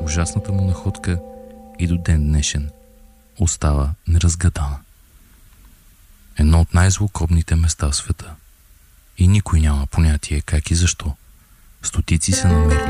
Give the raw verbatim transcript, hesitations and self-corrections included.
ужасната му находка и до ден днешен остава неразгадана. Едно от най-злокобните места в света. И никой няма понятие как и защо стотици са намерили